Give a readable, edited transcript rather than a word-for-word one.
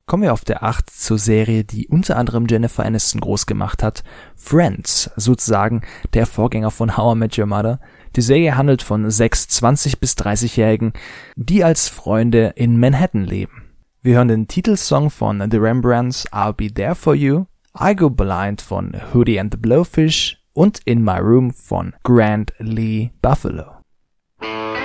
Kommen wir auf der 8 zur Serie, die unter anderem Jennifer Aniston groß gemacht hat, Friends, sozusagen der Vorgänger von How I Met Your Mother. Die Serie handelt von 6 20- bis 30-Jährigen, die als Freunde in Manhattan leben. Wir hören den Titelsong von The Rembrandts, I'll Be There For You, I Go Blind von Hootie and the Blowfish und In My Room von Grant Lee Buffalo.